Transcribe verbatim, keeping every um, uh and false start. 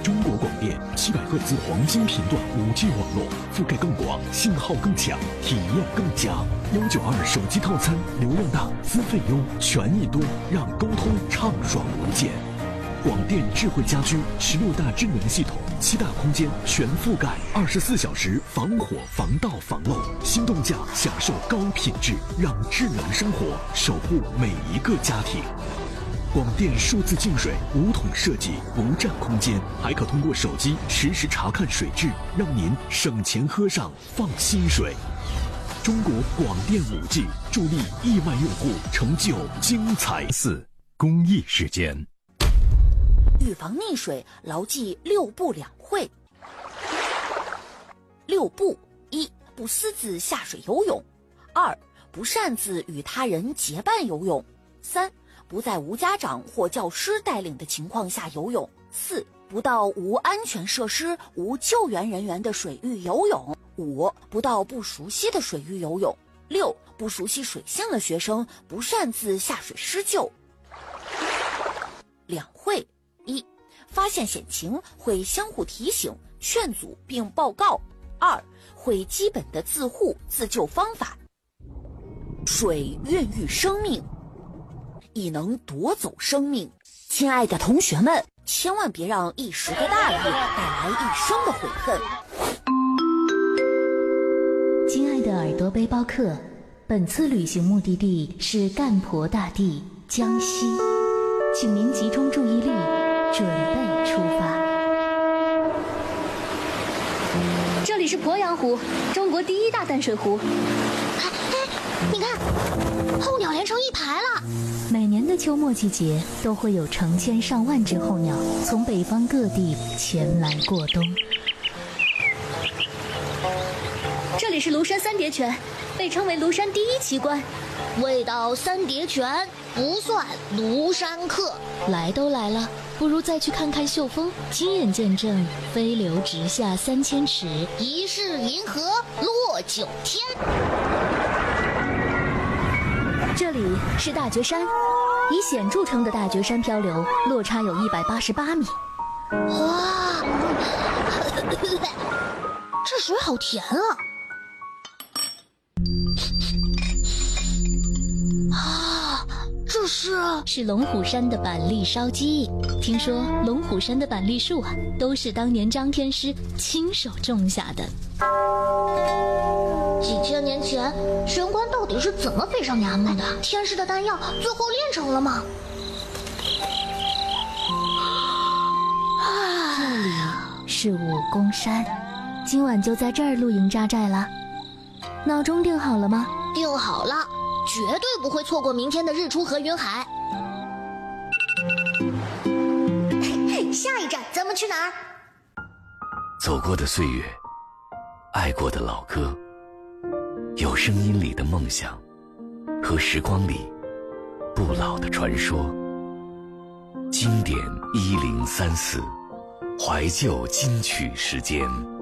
中国广电七百赫兹黄金频段 五 G 网络，覆盖更广，信号更强，体验更佳。幺九二手机套餐，流量大，资费优，权益多，让沟通畅爽无间。广电智慧家居十六大智能系统，七大空间全覆盖，二十四小时防火防盗防漏。心动价享受高品质，让智能生活守护每一个家庭。广电数字净水无桶设计，不占空间，还可通过手机实时查看水质，让您省钱喝上放心水。中国广电 五 G 助力亿万用户成就精彩。 四公益时间， 预防溺水，牢记六不两会。六不：一、不私自下水游泳；二、不擅自与他人结伴游泳；三、不在无家长或教师带领的情况下游泳；四、不到无安全设施、无救援人员的水域游泳；五、不到不熟悉的水域游泳；六、不熟悉水性的学生不擅自下水施救。两会：一、发现险情会相互提醒、劝阻并报告；二、会基本的自护自救方法。水孕育生命，亦能夺走生命。亲爱的同学们，千万别让一时的大意带来一生的悔恨。 亲爱的耳朵背包客，本次旅行目的地是干婆大地江西，请您集中注意力，准备出发。 这里是鄱阳湖，中国第一大淡水湖。 哎哎，你看，候鸟连成一排了。 每年的秋末季节，都会有成千上万只候鸟从北方各地前来过冬。 这里是庐山三叠泉，被称为庐山第一奇观。 未到三叠泉，不算庐山客。 来都来了，不如再去看看秀峰，亲眼见证飞流直下三千尺， 疑是银河落九天。 这里是大觉山，以险著称的大觉山漂流落差有一百八十八米。 哇，这水好甜啊！啊，这是是龙虎山的板栗烧鸡。听说龙虎山的板栗树啊，都是当年张天师亲手种下的。 几千年前，玄关到底是怎么飞上衙门的？天师的丹药最后炼成了吗？ 这里是武功山，今晚就在这儿露营扎寨了。闹钟定好了吗？ 定好了，绝对不会错过明天的日出和云海。下一站咱们去哪儿？ 走过的岁月，爱过的老歌，有声音里的梦想，和时光里不老的传说。经典一零三四，怀旧金曲时间。